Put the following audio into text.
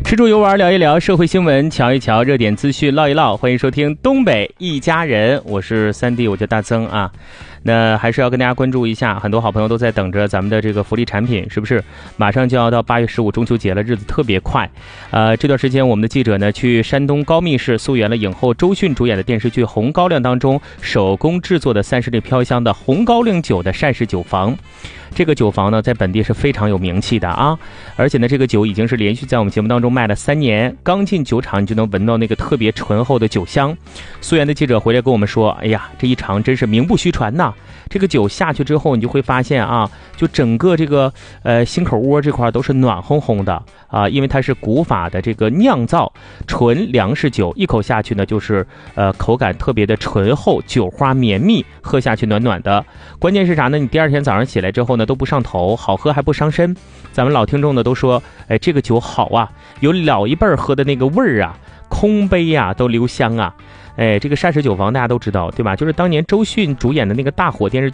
吃住游玩聊一聊社会新闻，瞧一瞧热点资讯，唠一唠。欢迎收听东北一家人，我是3D，我叫大曾啊。那还是要跟大家关注一下，很多好朋友都在等着咱们的这个福利产品，是不是？马上就要到8月15中秋节了，日子特别快。这段时间我们的记者呢去山东高密市溯源了影后周迅主演的电视剧《红高粱》当中手工制作的30里飘香的红高粱酒的膳食酒坊。这个酒坊呢，在本地是非常有名气的啊，而且呢，这个酒已经是连续在我们节目当中卖了3年。刚进酒厂，你就能闻到那个特别醇厚的酒香。溯源的记者回来跟我们说：“哎呀，这一尝真是名不虚传呐！这个酒下去之后，你就会发现啊，就整个这个心口窝这块都是暖烘烘的啊，因为它是古法的这个酿造纯粮食酒，一口下去呢，就是口感特别的醇厚，酒花绵密，喝下去暖暖的。关键是啥呢？你第二天早上起来之后呢，都不上头，好喝还不伤身。咱们老听众呢都说，哎，这个酒好啊，有老一辈喝的那个味儿啊，空杯啊都留香啊。哎，这个膳食酒坊大家都知道，对吧？就是当年周迅主演的那个大火电视